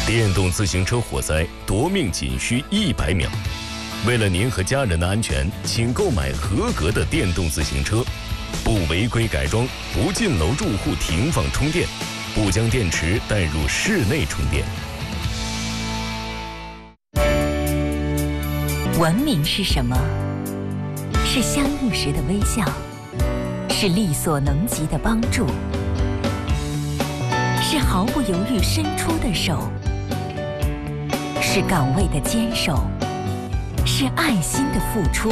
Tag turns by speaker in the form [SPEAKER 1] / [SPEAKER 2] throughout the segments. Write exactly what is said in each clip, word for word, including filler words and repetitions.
[SPEAKER 1] 电动自行车火灾夺命仅需一百秒。为了您和家人的安全，请购买合格的电动自行车，不违规改装，不进楼住户停放充电，不将电池带入室内充电。
[SPEAKER 2] 文明是什么？是相遇时的微笑，是力所能及的帮助，是毫不犹豫伸出的手，是岗位的坚守，是爱心的付出，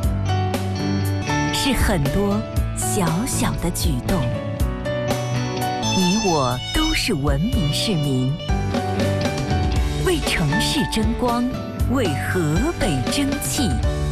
[SPEAKER 2] 是很多小小的举动。你我都是文明市民，为城市争光，为河北争气。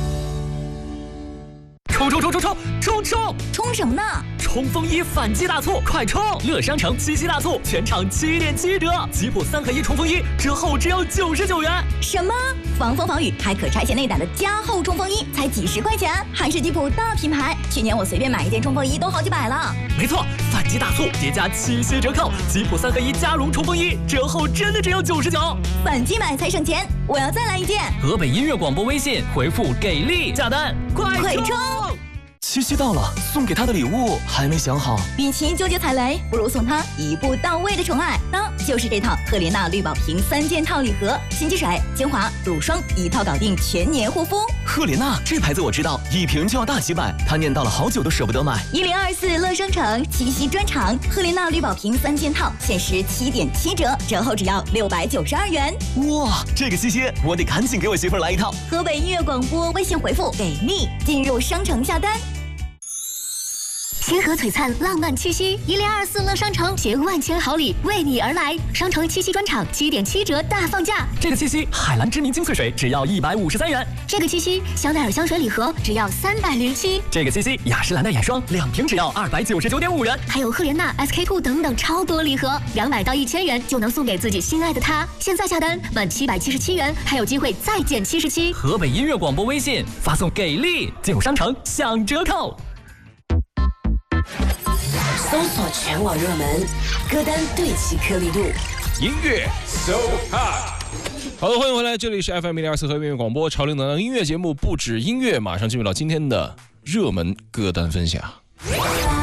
[SPEAKER 3] 冲冲冲冲冲冲冲！
[SPEAKER 4] 冲什么呢？
[SPEAKER 3] 冲锋衣反击大促，快冲！乐商城七夕大促，全场七点七折，吉普三合一冲锋衣折后只要九十九元。
[SPEAKER 4] 什么？防风防雨还可拆卸内胆的加厚冲锋衣才几十块钱，还是吉普大品牌。去年我随便买一件冲锋衣都好几百了。
[SPEAKER 3] 没错，反击大促叠加七夕折扣，吉普三合一加绒冲锋衣折后真的只要九十九。
[SPEAKER 4] 反击买才省钱，我要再来一件。
[SPEAKER 3] 河北音乐广播微信回复给力下单，快
[SPEAKER 4] 快冲！
[SPEAKER 5] 七夕到了，送给他的礼物还没想好。
[SPEAKER 4] 与其纠结踩雷，不如送他一步到位的宠爱。当就是这套赫莲娜绿宝瓶三件套礼盒，洗洁水、精华、乳霜一套搞定，全年护肤。
[SPEAKER 5] 赫莲娜这牌子我知道，一瓶就要大几百，他念叨了好久都舍不得买。
[SPEAKER 4] 一零二四乐商城七夕专场，赫莲娜绿宝瓶三件套限时七点七折，折后只要六百九十二元。
[SPEAKER 5] 哇，这个七夕我得赶紧给我媳妇儿来一套。
[SPEAKER 4] 河北音乐广播微信回复给力，进入商城下单。
[SPEAKER 6] 星河璀璨浪漫七夕，一零二四乐商城携万千好礼为你而来，商城七夕专场七点七折大放价。
[SPEAKER 3] 这个七夕海蓝知名精粹水只要一百五十三元，
[SPEAKER 6] 这个七夕香奈儿香水礼盒只要三百零七，
[SPEAKER 3] 这个七夕雅诗兰黛眼霜两瓶只要二百九十九点五元，
[SPEAKER 6] 还有赫莲娜 S K two 等等超多礼盒，两百到一千元就能送给自己心爱的他。现在下单满七百七十七元，还有机会再减七十七。
[SPEAKER 3] 河北音乐广播微信发送给力，进入商城享折扣。
[SPEAKER 7] 搜索全网热门歌单，对齐颗粒度，
[SPEAKER 8] 音乐 so hot。好的，欢迎回来，这里是 F M 一零二四河北音乐广播潮流能量音乐节目，不止音乐，马上进入到今天的热门歌单分享。